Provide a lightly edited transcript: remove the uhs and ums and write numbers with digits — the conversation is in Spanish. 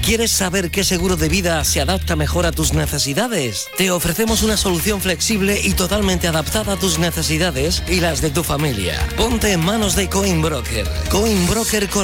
¿Quieres saber qué seguro de vida se adapta mejor a tus necesidades? Te ofrecemos una solución flexible y totalmente adaptada a tus necesidades y las de tu familia. Ponte en manos de Coinbroker. Coinbroker